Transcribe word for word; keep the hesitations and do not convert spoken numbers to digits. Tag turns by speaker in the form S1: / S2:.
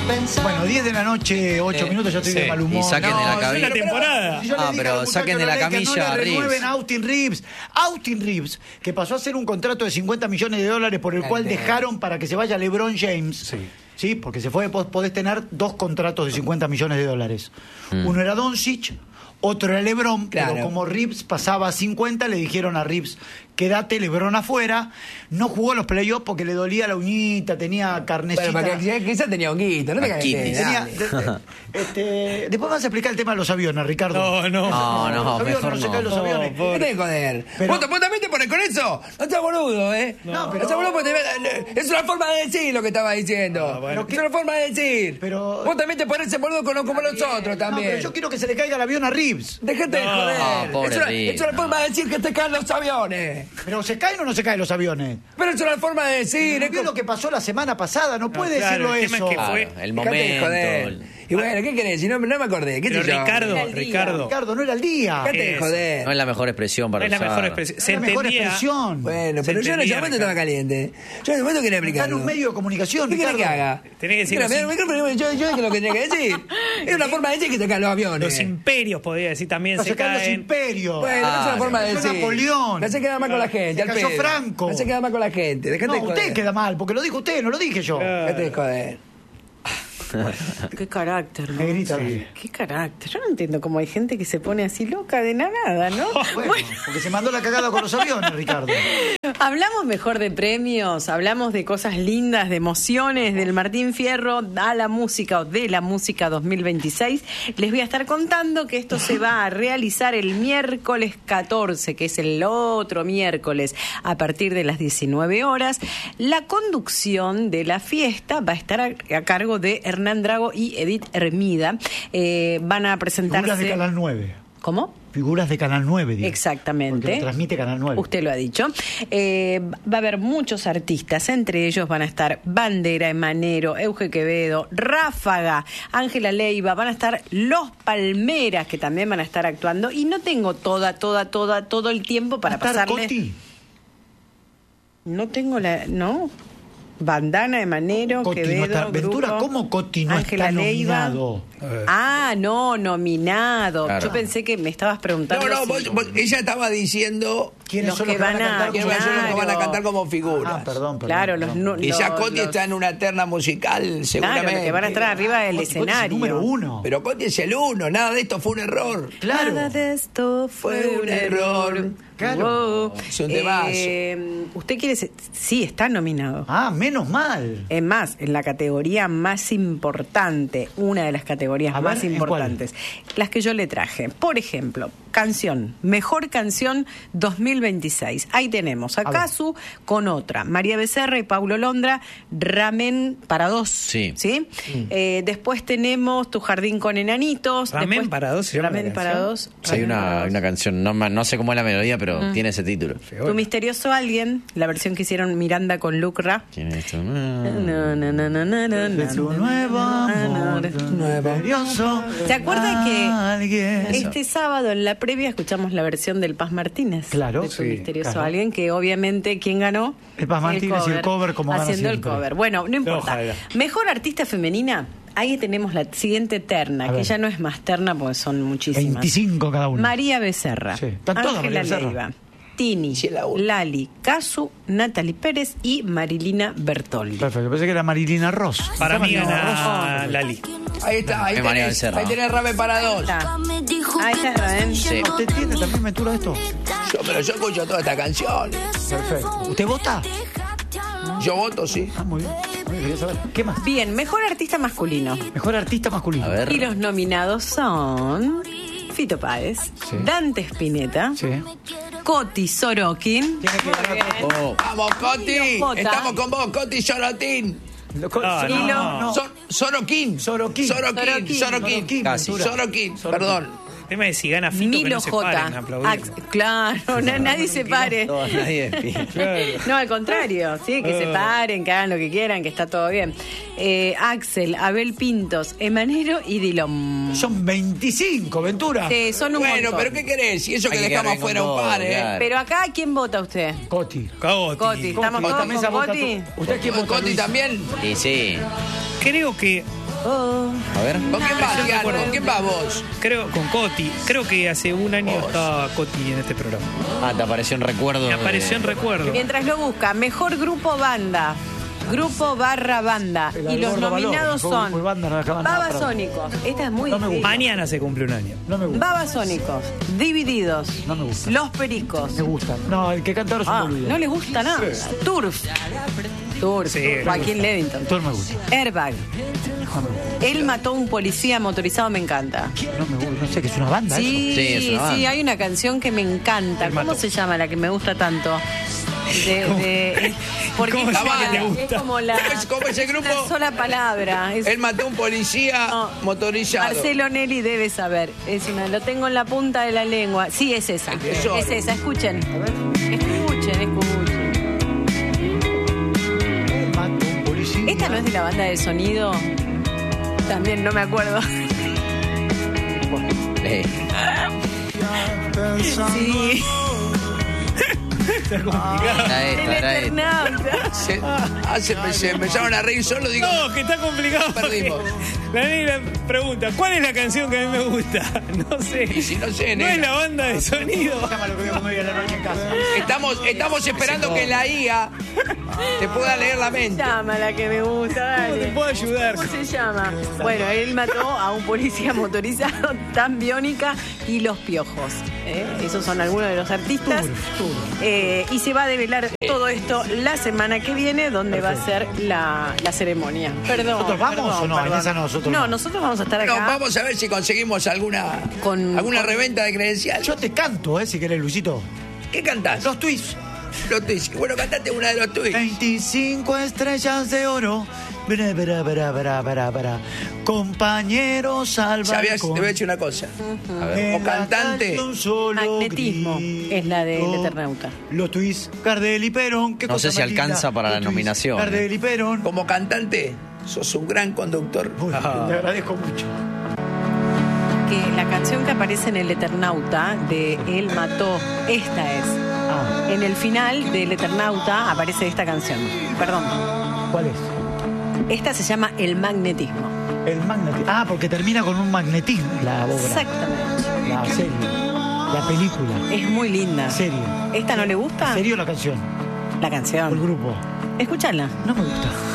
S1: Bueno, diez de la noche, ocho
S2: Sí,
S1: minutos, ya estoy
S2: sí.
S1: de mal humor.
S2: Y saquen de la
S3: No,
S2: camilla.
S3: es la temporada.
S1: Si yo le
S2: Ah,
S1: dije
S2: pero
S1: al muchacho
S2: saquen de la
S1: Lakers que
S2: camilla
S1: no
S2: a
S1: le
S2: Reeves.
S1: renueven a Austin Reeves. Austin Reeves, que pasó a hacer un contrato de cincuenta millones de dólares por el cual dejaron para que se vaya LeBron James.
S3: Sí.
S1: Sí, porque se fue, vos podés tener dos contratos de cincuenta millones de dólares. Uno era Doncic, otro era LeBron,
S4: Claro.
S1: pero como Reeves pasaba a cincuenta, le dijeron a Reeves, quédate, LeBron afuera. No jugó los playoffs porque le dolía la uñita, tenía carnecita.
S4: Bueno, porque quizás tenía honguito, no te
S2: Aquí.
S4: cagues.
S1: Tenía- de- de- este, después vas a explicar el tema de los aviones, Ricardo.
S3: No, no.
S2: No, no,
S1: los aviones,
S2: mejor
S1: no se
S2: no.
S1: caen los
S3: No,
S1: aviones.
S3: por-
S4: No te joder.
S1: Pero-
S4: ¿Vos, vos también te pones con eso? No seas boludo, ¿eh?
S1: No, pero-
S4: seas boludo porque te- es una forma de decir lo que estaba diciendo.
S3: Ah, bueno.
S4: Es una forma de decir.
S1: Pero-
S4: Vos también te pones ese boludo como, como nosotros
S1: No,
S4: también.
S1: pero yo quiero que se le caiga el avión a Reeves.
S4: Dejate de
S3: No,
S4: joder.
S2: pobre
S4: es, una,
S2: Rick,
S4: es una
S2: no.
S4: forma de decir que te caen los aviones.
S1: Pero ¿se caen o no se caen los aviones?
S4: Pero es una forma de decir.
S1: ¿No
S4: es
S1: vio
S4: como-
S1: lo que pasó la semana pasada? No puede
S3: claro,
S1: decirlo
S3: el tema
S1: eso.
S3: es que
S2: Claro,
S3: fue-
S2: el
S4: Dejate de
S2: momento.
S4: joder. Y bueno, ¿qué querés? Si no, no me acordé. ¿Qué
S3: Pero
S4: sé yo?
S3: Ricardo,
S5: Era el día.
S3: Ricardo.
S1: Ricardo, no era el día.
S4: Dejate de
S3: Es-
S4: joder.
S2: No es la mejor expresión para
S3: No es la
S2: usar.
S3: mejor expresión.
S1: Es
S3: Se
S1: la mejor
S3: entendía.
S1: expresión.
S4: Bueno,
S3: Se
S4: pero yo en ese
S3: entendía,
S4: momento
S3: Ricardo.
S4: estaba caliente. Yo en ese momento quería
S1: Está en
S4: explicarlo.
S1: un medio de comunicación,
S4: ¿Qué querés
S1: Ricardo.
S4: que haga?
S3: Tenés que decirlo
S4: Mira,
S3: sin-
S4: mira, mira, yo, yo dije lo que tenía que decir. Es una forma de decir que te caen los aviones.
S3: Los imperios, podría decir, también
S1: No
S3: se
S1: se caen los
S3: caen.
S1: imperios.
S4: Bueno, no es una
S2: Claro.
S4: forma de
S1: Cayó
S4: decir.
S1: Napoleón.
S4: Me hace quedar mal con la gente.
S1: Se
S4: al
S1: cayó
S4: pedo.
S1: Franco.
S4: Me hace quedar mal con la gente. Dejate
S1: No,
S4: de joder.
S1: usted queda mal, porque lo dijo usted, no lo dije yo.
S3: Claro.
S4: Dejate de joder.
S5: Qué carácter, ¿no?
S1: Negrita.
S5: Qué carácter. Yo no entiendo cómo hay gente que se pone así loca de la nada, ¿no?
S1: Bueno, porque se mandó la cagada con los aviones, Ricardo.
S5: Hablamos mejor de premios, hablamos de cosas lindas, de emociones, del Martín Fierro a la música o de la música dos mil veintiséis. Les voy a estar contando que esto se va a realizar el miércoles catorce, que es el otro miércoles, a partir de las diecinueve horas. La conducción de la fiesta va a estar a, a cargo de Hernán Drago y Edith Hermida. Eh, van a presentarse...
S1: Figuras de Canal nueve.
S5: ¿Cómo?
S1: Figuras de Canal nueve, digo.
S5: Exactamente.
S1: Porque lo transmite Canal nueve.
S5: Usted lo ha dicho. Eh, va a haber muchos artistas, entre ellos van a estar Bandera, Emanero, Euge Quevedo, Ráfaga, Ángela Leiva, van a estar Los Palmeras, que también van a estar actuando, y no tengo toda, toda, toda, todo el tiempo para
S1: ¿Va a estar
S5: pasarles...
S1: Coti?
S5: No tengo la... ¿No? Bandana, Emanero,
S1: Coti no
S5: Quevedo,
S1: está- Ventura,
S5: Grupo,
S1: ¿cómo Coti no
S5: Ángela
S1: está
S5: Leiva.
S1: nominado?
S5: Ah, no, nominado.
S2: Claro.
S5: Yo pensé que me estabas preguntando
S4: No, no,
S5: si-
S4: vos- vos- ella estaba diciendo
S1: ¿Quiénes
S5: Los
S1: son
S5: que
S1: los que van a
S5: van a-
S1: cantar?
S4: que
S1: como-
S4: son los que van a
S5: Claro.
S4: cantar como figuras.
S1: Ah, perdón, perdón.
S5: Claro, los...
S1: perdón.
S5: nu-
S4: Y ya
S5: los-
S4: Coti
S5: los-
S4: está en una terna musical, seguramente.
S5: Claro, los que van a estar arriba del
S1: Coti- Coti es el
S5: escenario.
S1: número uno.
S4: Pero Coti es el uno, nada de esto fue un error.
S1: Claro.
S5: Nada de esto fue,
S4: Fue
S5: un
S4: un
S5: error.
S4: error.
S1: Claro.
S5: Wow.
S4: Es un temazo.
S5: Eh, ¿Usted quiere ser? Sí, está nominado.
S1: Ah, menos mal.
S5: Es más, en la categoría más importante, una de las categorías
S1: A ver,
S5: más
S1: ¿en
S5: importantes, las que yo le traje. Por ejemplo, canción, mejor canción dos mil veintiséis. Ahí tenemos a
S1: ver.
S5: Casu con otra, María Becerra y Paulo Londra, Ramen para dos.
S2: Sí.
S5: ¿Sí? Eh, después tenemos Tu jardín con enanitos.
S3: Ramen
S5: después-
S3: para dos se llama
S5: Ramen
S3: la
S5: para
S3: canción.
S5: dos.
S2: Sí, hay
S5: Ramen para
S2: una,
S5: dos.
S2: una canción, no, ma- no sé cómo es la melodía, pero tiene ese título.
S5: Tu misterioso alguien, la versión que hicieron Miranda con Lucra.
S2: ¿Quién es esto?
S5: No, no, no, no, no, no,
S1: De tu
S5: no,
S1: nuevo
S5: no,
S1: amor,
S5: no.
S1: nuevo. Misterioso.
S5: ¿Se acuerda que
S1: Alguien.
S5: este sábado en la previa escuchamos la versión del Paz Martínez?
S1: Claro.
S5: De Tu
S1: Sí,
S5: misterioso
S1: claro.
S5: alguien, que obviamente, ¿quién ganó?
S1: El Paz Martínez y el cover, como gana
S5: Haciendo
S1: siempre.
S5: el cover. Bueno, no importa.
S3: Ojalá.
S5: Mejor artista femenina, ahí tenemos la siguiente terna,
S1: A
S5: que
S1: ver.
S5: ya no es más terna porque son muchísimas.
S1: veinticinco cada uno.
S5: María Becerra,
S1: Sí, están todas
S5: Ángela
S1: María Becerra.
S5: Leiva, Tini,
S4: Sí, la una.
S5: Lali, Casu, Natalie Pérez y Marilina Bertoldi.
S1: Perfecto, pensé que era Marilina Ross.
S3: Para mí
S1: Marilina
S3: gana Lali.
S4: Ahí está, ahí
S2: Es María
S4: tenés,
S2: Becerra.
S4: ahí tenés Ramen para dos.
S5: Está. Ahí está Raven.
S2: Sí.
S1: ¿Usted entiende también Ventura esto?
S4: Yo, pero yo escucho toda esta canción.
S1: Perfecto. ¿Usted vota?
S4: Yo voto, sí.
S1: Ah, muy bien. Muy bien, quería saber. ¿Qué más?
S5: Bien, mejor artista masculino.
S1: Mejor artista masculino.
S2: A ver.
S5: Y los nominados son Fito Páez,
S1: Sí.
S5: Dante Spinetta,
S1: Sí.
S5: Coti Sorokin.
S1: Tiene que ganar Coti.
S2: Oh,
S4: Vamos, Coti.
S5: Vota.
S4: Estamos con vos, Coti Sorotín.
S1: Lo- co-
S3: Ah,
S1: no,
S5: no.
S1: no.
S4: Sor- Sorokin.
S1: Sorokin.
S4: Sorokin.
S5: Sorokin.
S4: Sorokin.
S2: Casi.
S4: Sorokin. Perdón.
S3: El tema es si gana Fito, que
S5: Nilo
S3: no se paren a
S5: J.
S3: aplaudir.
S5: Ax- claro, na- nadie se pare.
S2: no, nadie despide.
S3: Claro.
S5: No, al contrario, sí, que se paren, que hagan lo que quieran, que está todo bien. Eh, Axel, Abel Pintos, Emanero y Dilom.
S1: Son veinticinco, Ventura.
S5: Sí, son un
S4: Bueno,
S5: montón.
S4: pero ¿qué querés? Y eso
S2: Hay
S4: que
S2: que
S4: dejamos
S2: quedar bien
S4: fuera
S2: con
S4: un
S2: todo,
S4: par, ¿eh?
S2: claro.
S5: Pero acá, ¿quién vota usted?
S1: Coti.
S3: Coti.
S5: Coti. ¿Estamos
S1: Coti.
S5: todos
S1: Esta mesa
S5: con
S1: vota
S5: Coti?
S1: to- ¿Usted quién vota,
S4: Coti
S1: Luis?
S4: también.
S2: Y sí.
S3: Creo que
S5: oh.
S2: A ver.
S4: ¿Con quién vas,
S3: Yo
S4: Tiago?
S3: recuerdo.
S4: ¿Con quién vas vos?
S3: Creo, con Coti. Creo que hace un año estaba Coti en este programa.
S2: Ah, te apareció en recuerdo.
S3: Me apareció en
S2: de-
S3: recuerdo.
S5: Mientras lo busca, mejor grupo banda. Grupo barra banda.
S1: El
S5: Y los
S1: Gordo
S5: nominados
S1: Balón,
S5: son
S1: grupo y banda no dejaban nada atrás.
S5: Babasónicos. Esta es muy
S1: No me
S5: difícil.
S1: gusta.
S3: Mañana se cumple un año.
S1: No me gusta.
S5: Babasónicos, Divididos,
S1: No me gusta.
S5: Los Pericos.
S1: Me gusta. No, el que canta ahora es un
S5: Ah,
S1: boludo.
S5: no les gusta nada. Turf. Turf.
S3: Sí.
S5: Joaquín Levington.
S1: Todo me gusta.
S5: Airbag.
S1: No me gusta.
S5: Él mató a un policía motorizado, me encanta.
S1: No me gusta. No sé, que es una banda
S5: Sí,
S2: Sí, es
S5: sí,
S2: una banda.
S5: hay una canción que me encanta.
S3: Él
S5: ¿Cómo
S3: mató.
S5: se llama la que me gusta tanto? De, de- porque
S3: ¿Cómo
S5: es,
S3: se llama que te
S5: es
S3: gusta?
S5: como la
S4: ¿Cómo es- cómo es el grupo?
S5: una sola palabra. Es-
S4: Él mató a un policía
S5: no,
S4: motorizado.
S5: Marcelo Nelly debe saber. Es una, lo tengo en la punta de la lengua. Sí, es esa.
S4: Eso.
S5: Es esa. Escuchen. Escuchen, escuchen.
S1: eso. Mató un policía.
S5: Esta no es de la banda de sonido. También no me acuerdo.
S2: Eh,
S5: Sí.
S2: era esta,
S5: El
S2: era esta.
S5: Eternauta.
S4: Se, ah, se, se empezaron a reír solo, digo.
S3: No, que está complicado.
S4: Perdimos.
S3: La negra pregunta, ¿cuál es la canción que a mí me gusta? No sé.
S4: Y si no sé,
S3: No
S4: negra.
S3: es la banda de sonido.
S1: Llama lo que voy a comer hoy a la noche en casa.
S4: Estamos, estamos esperando que la I A te pueda leer la mente.
S5: Llama la que me gusta,
S3: ¿Cómo te
S5: dale.
S3: puedo ayudar?
S5: ¿Cómo se llama? Bueno, él mató a un policía motorizado, Tan Biónica y Los Piojos. ¿eh? Esos son algunos de los artistas. Eh, y se va a develar todo esto la semana que viene, donde va a ser la, la ceremonia. Perdón.
S1: ¿Nosotros vamos
S5: perdón,
S1: o no? En
S5: perdón.
S1: esa no, nosotros
S5: No,
S1: no.
S5: nosotros vamos a estar
S4: No,
S5: acá.
S4: vamos a ver si conseguimos alguna,
S5: Con-
S4: alguna
S5: con-
S4: reventa de credencial.
S1: Yo te canto, ¿eh? Si querés, Luisito.
S4: ¿Qué cantás?
S1: Los tweets.
S4: Los tweets. Bueno, cantate una de los tweets.
S1: veinticinco estrellas de oro. Verá, verá, verá, verá, verá, verá. Compañeros al
S4: ¿Sabías? Te
S1: balcón.
S4: voy a decir una cosa.
S2: A ver.
S1: En
S4: Como
S1: la
S4: cantante.
S1: calle un solo
S5: Magnetismo
S1: grito.
S5: es la del Eternauta.
S1: Los tweets, Gardel y Perón. ¿Qué
S2: No
S1: cosa
S2: sé si
S1: más linda?
S2: alcanza para
S1: Los
S2: la
S1: tweets,
S2: nominación,
S1: Gardel y Perón.
S4: Como cantante, sos un gran conductor.
S1: Uy,
S3: Ah.
S1: te agradezco mucho.
S5: Que la canción que aparece en el Eternauta de Él mató, esta es.
S1: Ah,
S5: En el final del Eternauta aparece esta canción. Perdón.
S1: ¿cuál es?
S5: Esta se llama El Magnetismo.
S1: El magnetismo. Ah, porque termina con un magnetismo la obra.
S5: Exactamente.
S1: La serie. La película.
S5: Es muy linda.
S1: La serie.
S5: ¿Esta no le gusta?
S1: ¿En serio la canción?
S5: La
S1: ¿O el
S5: canción.
S1: grupo?
S5: Escúchala.
S1: No me gusta.